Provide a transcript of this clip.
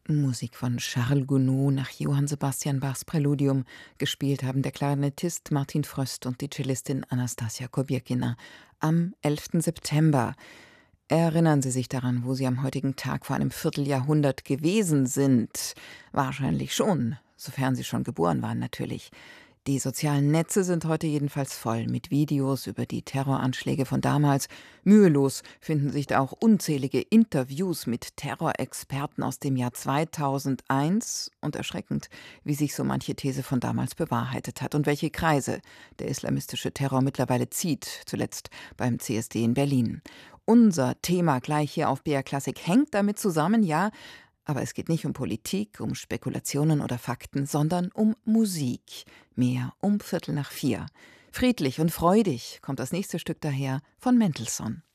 Musik von Charles Gounod nach Johann Sebastian Bachs Präludium. Gespielt haben der Klarinettist Martin Fröst und die Cellistin Anastasia Kobiekina am 11. September. Erinnern Sie sich daran, wo Sie am heutigen Tag vor einem Vierteljahrhundert gewesen sind? Wahrscheinlich schon, sofern Sie schon geboren waren natürlich. Die sozialen Netze sind heute jedenfalls voll mit Videos über die Terroranschläge von damals. Mühelos finden sich da auch unzählige Interviews mit Terrorexperten aus dem Jahr 2001 und erschreckend, wie sich so manche These von damals bewahrheitet hat und welche Kreise der islamistische Terror mittlerweile zieht, zuletzt beim CSD in Berlin. Unser Thema gleich hier auf BR Klassik hängt damit zusammen, ja, aber es geht nicht um Politik, um Spekulationen oder Fakten, sondern um Musik. Mehr um 3:15. Friedlich und freudig kommt das nächste Stück daher von Mendelssohn.